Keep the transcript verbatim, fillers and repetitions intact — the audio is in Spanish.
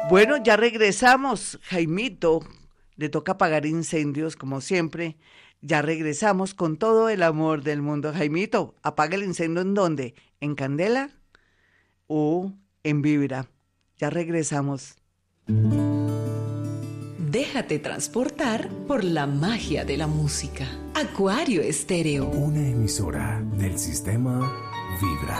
Bueno, ya regresamos, Jaimito. Le toca apagar incendios, como siempre. Ya regresamos con todo el amor del mundo. Jaimito, ¿apaga el incendio en dónde? ¿En Candela o en Vibra? Ya regresamos. Déjate transportar por la magia de la música. Acuario Estéreo. Una emisora del sistema Vibra.